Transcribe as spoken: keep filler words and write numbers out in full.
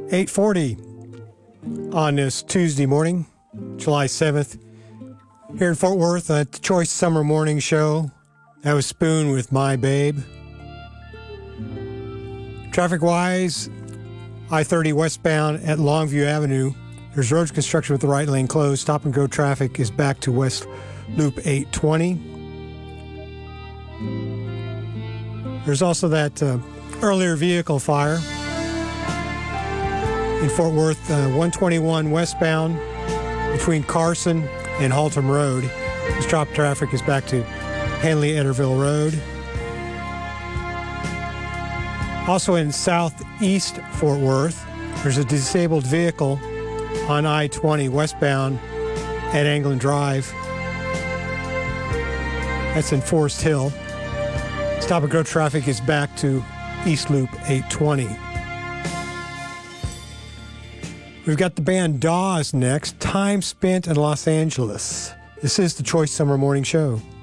eight forty on this Tuesday morning, July seventh. Here in Fort Worth at the Choice Summer Morning Show. That was Spoon with My Babe. Traffic-wise, I thirty westbound at Longview Avenue. There's road construction with the right lane closed. Stop and go traffic is back to West Loop eight twenty. There's also that uh, earlier vehicle fire in Fort Worth, uh, one twenty-one westbound between Carson and Haltom Road. This drop traffic is back to Hanley Etterville Road. Also in southeast Fort Worth, there's a disabled vehicle on I twenty westbound at Anglin Drive. That's in Forest Hill. Stop and go traffic is back to East Loop eight twenty. We've got the band Dawes next, Time Spent in Los Angeles. This is the Choice Summer Morning Show.